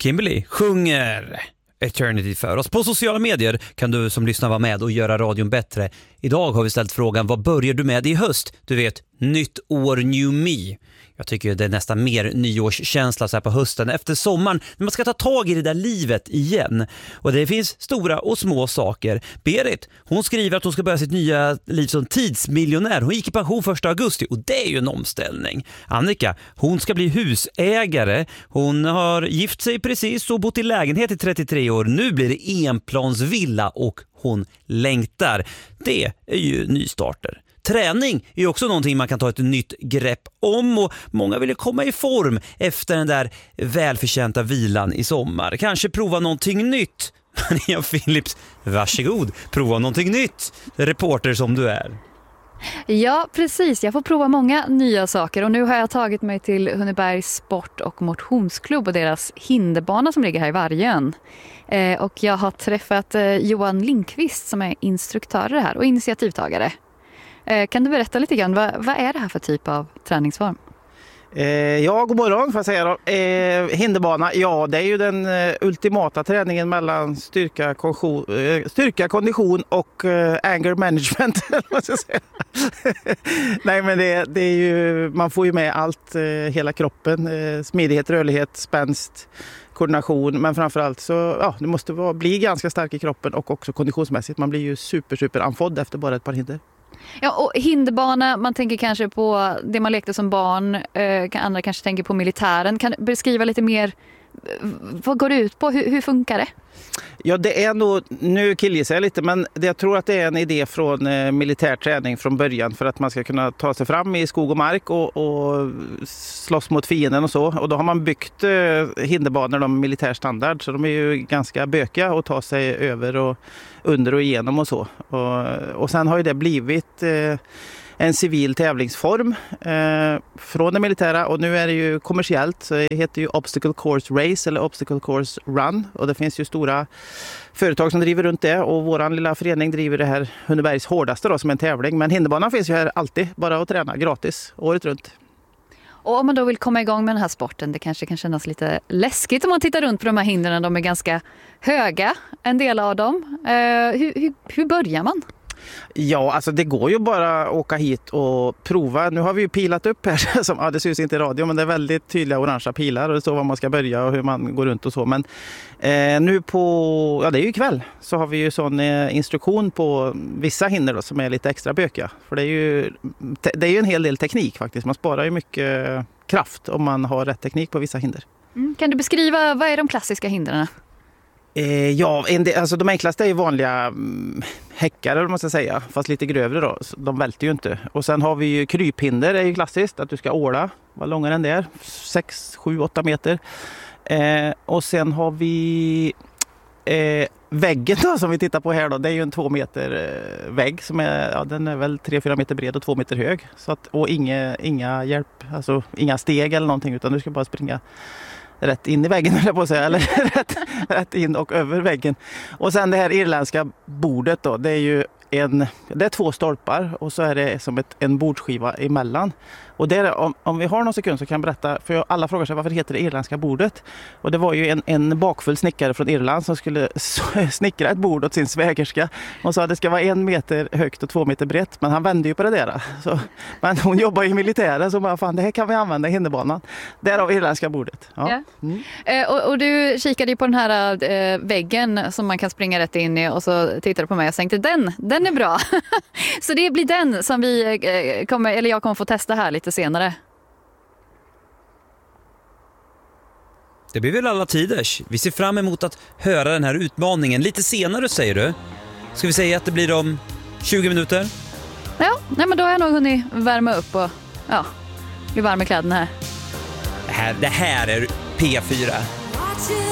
Kimberly sjunger Eternity för oss. På sociala medier kan du som lyssnar vara med och göra radion bättre. Idag har vi ställt frågan, vad börjar du med i höst? Du vet, nytt år, new me. Jag tycker det är nästan mer nyårskänsla så här på hösten efter sommaren när man ska ta tag i det där livet igen. Och det finns stora och små saker. Berit, hon skriver att hon ska börja sitt nya liv som tidsmiljonär. Hon gick i pension 1 augusti och det är ju en omställning. Annika, hon ska bli husägare. Hon har gift sig precis och bott i lägenhet i 33 år. Nu blir det enplansvilla och hon längtar. Det är ju nystarter. Träning är ju också någonting man kan ta ett nytt grepp om och många vill komma i form efter den där välförtjänta vilan i sommar. Kanske prova någonting nytt. Maria Philips, varsågod, prova någonting nytt. Reporter som du är. Ja, precis. Jag får prova många nya saker och nu har jag tagit mig till Hunnebergs sport- och motionsklubb och deras hinderbana som ligger här i Vargön. Och jag har träffat Johan Lindqvist som är instruktör i det här och initiativtagare. Kan du berätta lite grann, vad är det här för typ av träningsform? Ja, god morgon får jag säga då. Hinderbana, ja det är ju den ultimata träningen mellan styrka, kondition och anger management. Nej men det är ju, man får ju med allt, hela kroppen, smidighet, rörlighet, spänst, koordination, men framförallt så ja, det måste bli ganska stark i kroppen och också konditionsmässigt. Man blir ju super andfådd efter bara ett par hinder. Ja, och hinderbana, man tänker kanske på det man lekte som barn, andra kanske tänker på militären. Kan du beskriva lite mer, vad går det ut på, hur funkar det? Ja, det är nog, nu killgissar jag lite, men jag tror att det är en idé från militär träning från början för att man ska kunna ta sig fram i skog och mark och slåss mot fienden och så. Och då har man byggt hinderbanor med militär standard, så de är ju ganska bökiga att ta sig över och under och igenom och så. Och sen har ju det blivit en civil tävlingsform från det militära och nu är det ju kommersiellt, så det heter ju Obstacle Course Race eller Obstacle Course Run och det finns ju stora företag som driver runt det och våran lilla förening driver det här Hunnebergs hårdaste då som en tävling, men hinderbanan finns ju här alltid, bara att träna gratis året runt. Och om man då vill komma igång med den här sporten, det kanske kan kännas lite läskigt om man tittar runt på de här hindren, de är ganska höga, en del av dem. Hur börjar man? Ja, alltså det går ju bara att åka hit och prova. Nu har vi ju pilat upp här, som, ja, det syns inte i radio, men det är väldigt tydliga orangea pilar och det står var man ska börja och hur man går runt och så. Men nu på, ja det är ju ikväll, så har vi ju sån instruktion på vissa hinder då, som är lite extra bökiga. För det är ju en hel del teknik faktiskt, man sparar ju mycket kraft om man har rätt teknik på vissa hinder. Kan du beskriva, vad är de klassiska hindren? Ja, alltså de enklaste är ju vanliga häckar, måste jag säga, fast lite grövre då. De välter ju inte. Och sen har vi ju kryphinder, det är ju klassiskt, att du ska åla. Vad långa den är? 6, 7, 8 meter. Och sen har vi väggen då, som vi tittar på här då. Det är ju en 2 meter vägg som är, ja, den är väl 3-4 meter bred och 2 meter hög. Så att, och inga hjälp, alltså inga steg eller någonting, utan du ska bara springa rätt in i väggen, eller på att säga, eller rätt in och över väggen. Och sen det här irländska bordet då, det är 2 stolpar och så är det som en bordskiva emellan. Och där, om vi har någon sekund så kan jag berätta, för alla frågar sig varför det heter det irländska bordet. Och det var ju en bakfull snickare från Irland som skulle snickra ett bord åt sin svägerska. Hon sa att det ska vara 1 meter högt och 2 meter brett, men han vände ju på det där. Så, men hon jobbar i militären så bara, fan det här kan vi använda i hinderbanan. Därav irländska bordet. Ja. Och du kikade ju på den här väggen som man kan springa rätt in i och så tittade på mig och tänkte den är bra. Så det blir den som jag kommer få testa här lite senare. Det blir väl alla tiders. Vi ser fram emot att höra den här utmaningen lite senare, säger du. Ska vi säga att det blir om 20 minuter? Ja, nej, men då har jag nog hunnit värma upp och bli varm i kläderna här. Det här är P4.